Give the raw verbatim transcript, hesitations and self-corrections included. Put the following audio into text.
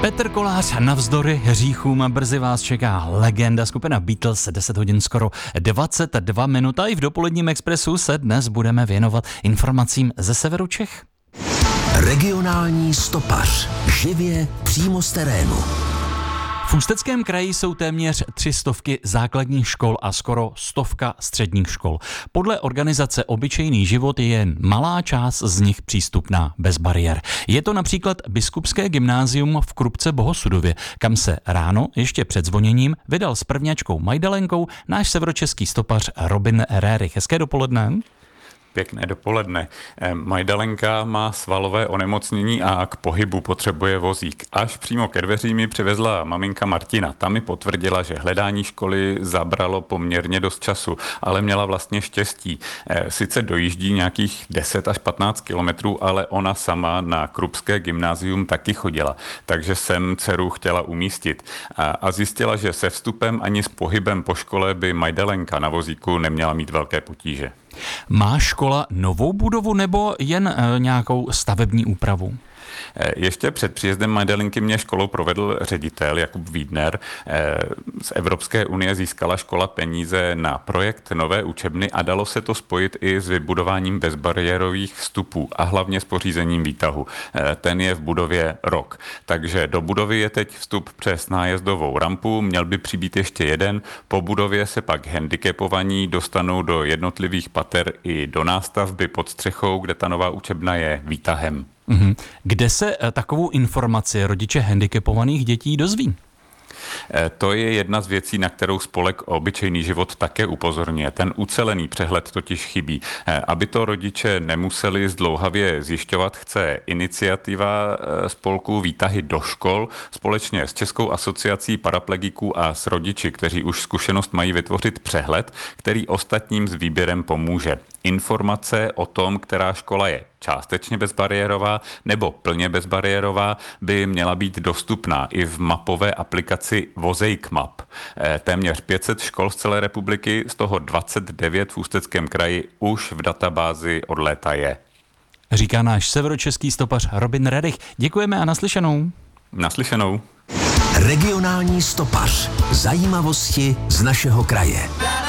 Petr Kolář navzdory hříchům brzy vás čeká legenda skupina Beatles, deset hodin skoro dvacet dva minut a i v dopoledním expresu se dnes budeme věnovat informacím ze severu Čech. Regionální stopař. Živě přímo z terénu. V Ústeckém kraji jsou téměř tři stovky základních škol a skoro stovka středních škol. Podle organizace Obyčejný život je jen malá část z nich přístupná bez bariér. Je to například Biskupské gymnázium v Krupce Bohosudově, kam se ráno ještě před zvoněním vydal s prvňačkou Majdalenkou náš severočeský stopař Robin Rérich. Hezké dopoledne. Pěkné dopoledne. Majdalenka má svalové onemocnění a k pohybu potřebuje vozík. Až přímo ke dveřím mi přivezla maminka Martina. Ta mi potvrdila, že hledání školy zabralo poměrně dost času, ale měla vlastně štěstí. Sice dojíždí nějakých deset až patnáct kilometrů, ale ona sama na Krupské gymnázium taky chodila. Takže jsem dceru chtěla umístit. A zjistila, že se vstupem ani s pohybem po škole by Majdalenka na vozíku neměla mít velké potíže. Má škola novou budovu nebo jen e, nějakou stavební úpravu? Ještě před příjezdem Majdalenky mě školou provedl ředitel Jakub Vídner. Z Evropské unie získala škola peníze na projekt nové učebny a dalo se to spojit i s vybudováním bezbariérových vstupů a hlavně s pořízením výtahu. Ten je v budově rok. Takže do budovy je teď vstup přes nájezdovou rampu, měl by přibýt ještě jeden. Po budově se pak handicapovaní dostanou do jednotlivých pater i do nástavby pod střechou, kde ta nová učebna je výtahem. Mhm. Kde se takovou informaci rodiče handicapovaných dětí dozví? To je jedna z věcí, na kterou spolek Obyčejný život také upozorňuje. Ten ucelený přehled totiž chybí. Aby to rodiče nemuseli zdlouhavě zjišťovat, chce iniciativa spolku Výtahy do škol společně s Českou asociací paraplegiků a s rodiči, kteří už zkušenost mají, vytvořit přehled, který ostatním s výběrem pomůže. Informace o tom, která škola je částečně bezbariérová nebo plně bezbariérová, by měla být dostupná i v mapové aplikaci Vozejk Map. Téměř pět set škol z celé republiky, z toho dvacet devět v Ústeckém kraji už v databázi od léta je. Říká náš severočeský stopař Robin Rérich. Děkujeme a naslyšenou. Naslyšenou. Regionální stopař. Zajímavosti z našeho kraje.